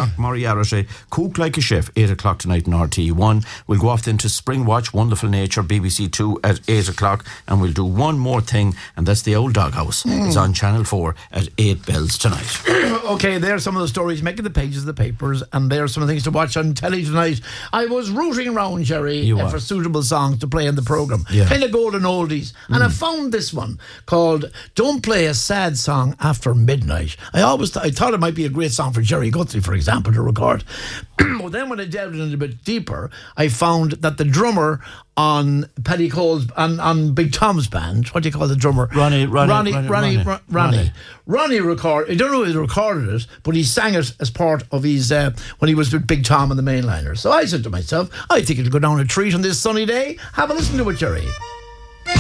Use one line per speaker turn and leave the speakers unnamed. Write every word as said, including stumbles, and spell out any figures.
o'clock, Murray Arrowshay, Cook Like a Chef, eight o'clock tonight in R T E one. We'll go off then to Spring Watch, Wonderful Nature, B B C Two at eight o'clock, and we'll do one more thing, and that's The Old Doghouse. Mm. It's on Channel four at eight bells tonight.
Okay, there's some of the stories making the pages of the papers, and there's some of the things to watch on telly tonight. I was rooting around, Jerry, uh, for suitable songs to play in the programme. Yeah. Kind of golden oldies. And mm. I found this one called Don't Play a Sad Song After Midnight. I always th- I thought it might be a great song for Jerry Guthrie, for example, to record. Well, then when I delved in a bit deeper, I found that the drummer on Paddy Cole's, on, on Big Tom's band, what do you call the drummer?
Ronnie, Ronnie,
Ronnie,
Ronnie,
Ronnie,
Ronnie.
Ronnie. Ronnie, Ronnie recorded, I don't know if he recorded it, but he sang it as part of his, uh, when he was with Big Tom and the Mainliners. So I said to myself, I think it'll go down a treat on this sunny day. Have a listen to it, Jerry.